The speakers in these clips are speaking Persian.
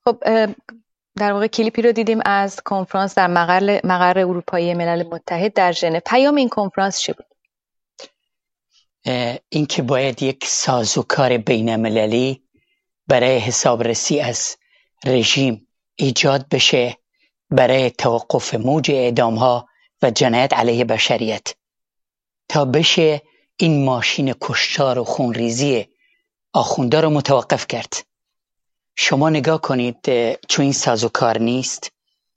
خب در واقع کلیپی رو دیدیم از کنفرانس در مقر اروپایی ملل متحد در ژنو. پیام این کنفرانس چی بود؟ این که باید یک سازوکار بین‌المللی برای حسابرسی از رژیم ایجاد بشه برای توقف موج اعدام‌ها و جنایت علیه بشریت تا بشه این ماشین کشتار و خونریزی آخوندا رو متوقف کرد. شما نگاه کنید، چون این سازوکار نیست،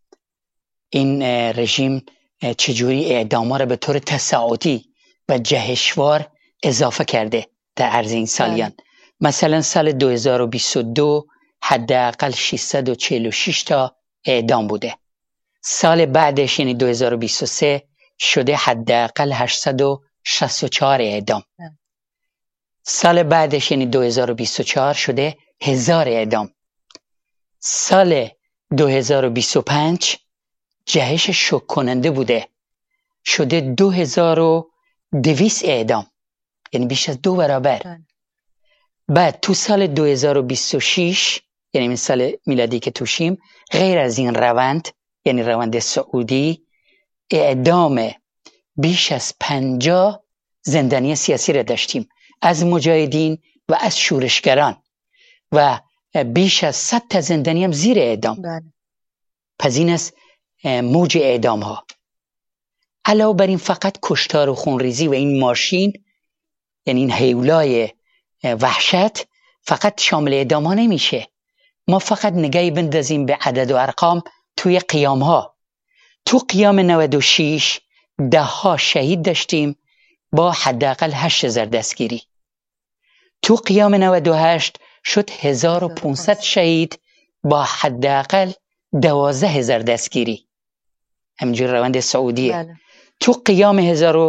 این رژیم چجوری اعدام‌ها رو به طور تصاعدی و جهشوار اضافه کرده در عرض این سالیان. مثلا سال 2022 حداقل 646 تا اعدام بوده. سال بعدش یعنی 2023 شده حداقل 864 اعدام. سال بعدش یعنی 2024 شده 1000 اعدام. سال 2025 جهش شوک کننده بوده، شده 2200 اعدام، یعنی بیش از 2 برابر. بعد تو سال 2026 یعنی این سال میلادی که توشیم، غیر از این روند یعنی روند سعودی، اعدام بیش از 50 زندانی سیاسی را داشتیم، از مجاهدین و از شورشگران، و بیش از 100 تا زندانی هم زیر اعدام. پس این است موج اعدام ها. علاوه بر این فقط کشتار و خونریزی و این ماشین، یعنی این هیولای وحشت، فقط شامل اعدام ها نمیشه. ما فقط نگاهی بندازیم به عدد و ارقام توی قیام ها. تو قیام 96 10 ها شهید داشتیم با حداقل 8000 دستگیری. تو قیام 98 شد 1500 شهید با حداقل 12000 دستگیری. همینجور روند سعودیه. تو قیام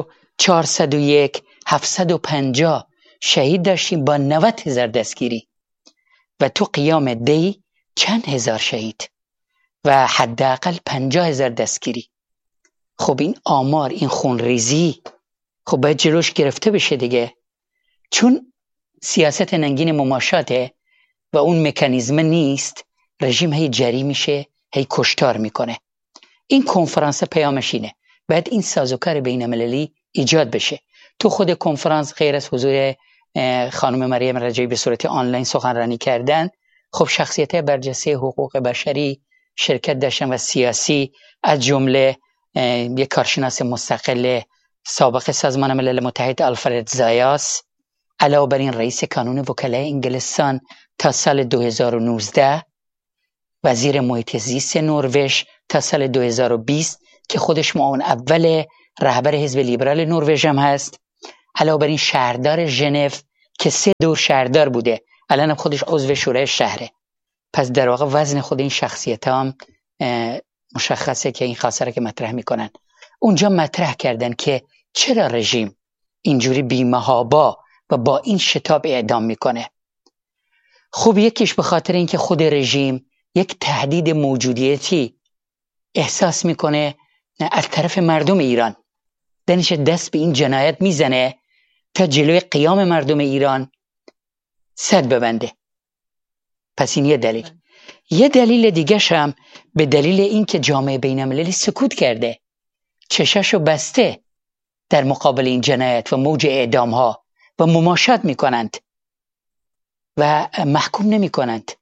1401 750 شهید داشتیم با 90000 دستگیری، و تو قیام دی چند هزار شهید و حداقل 50000 دستگیری. خب این آمار، این خونریزی، خب باید جلوش گرفته بشه دیگه، چون سیاست ننگین مماشاته و اون مکانیزم نیست. رژیم هی جری میشه، هی کشتار میکنه. این کنفرانس پیامش اینه، باید این سازوکار بین‌المللی ایجاد بشه. تو خود کنفرانس غیر از حضور خانم مریم رجایی به صورت آنلاین سخنرانی کردن، خب شخصیت برجسته حقوق بشری شرکت داشتن و سیاسی، از جمله یک کارشناس مستقل سابق سازمان ملل متحد آلفرد زایاس، علاوه بر این رئیس کانون وکلای انگلستان تا سال 2019، وزیر محیط زیست نروژ تا سال 2020 که خودش معاون اول رهبر حزب لیبرال نروژ هم هست، علاوه بر این شهردار ژنو که 3 دور شهردار بوده، الان خودش عضو شورای شهره. پس در واقع وزن خود این شخصیت هم مشخصه که این خاصره که مطرح میکنن. اونجا مطرح کردن که چرا رژیم اینجوری بی‌محابا و با این شتاب اعدام میکنه. خب یکیش به خاطر اینکه خود رژیم یک تهدید موجودیتی احساس میکنه از طرف مردم ایران، دنش دست به این جنایت میزنه تا جلوی قیام مردم ایران سد ببنده. پس این یه دلیل. یه دلیل دیگه هم به دلیل اینکه جامعه بین‌المللی سکوت کرده، چشاشو بسته در مقابل این جنایت و موج اعدام ها و مماشات میکنند و محکوم نمی کنند.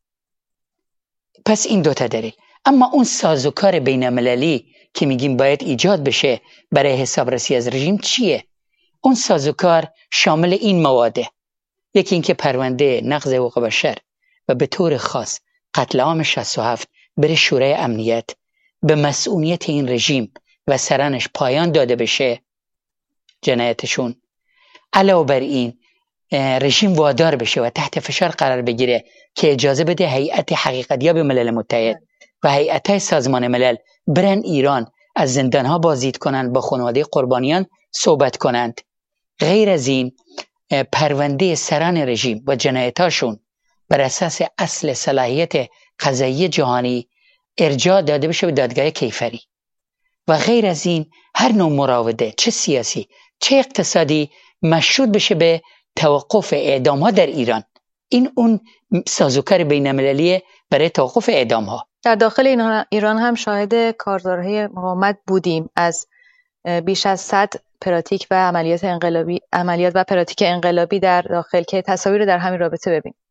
پس این 2 تا دلیل. اما اون سازوکار بین‌المللی که میگیم باید ایجاد بشه برای حسابرسی از رژیم چیه؟ اون سازوکار شامل این مواده: یکی اینکه پرونده نقض حقوق بشر و به طور خاص قتل عام 67 بره شورای امنیت، به مسئولیت این رژیم و سرانش پایان داده بشه جنایتشون. علاوه بر این رژیم وادار بشه و تحت فشار قرار بگیره که اجازه بده هیئت حقیقتیاب ملل متحد و هیئت‌های سازمان ملل برن ایران، از زندان‌ها بازدید کنند، با خانواده قربانیان صحبت کنند. غیر از این پرونده سران رژیم و جنایتاشون بر اساس اصل صلاحیت قضایی جهانی ارجاع داده بشه به دادگاه کیفری. و غیر از این هر نوع مراوده، چه سیاسی چه اقتصادی، مشروط بشه به توقف اعدام ها در ایران. این اون سازوکار بین‌المللی برای توقف اعدام ها. در داخل ایران هم شاهد کارزارهای مقاومت بودیم، از بیش از 100 پراتیک و عملیات و پراتیک انقلابی در داخل، که تصاویر در همین رابطه ببینیم.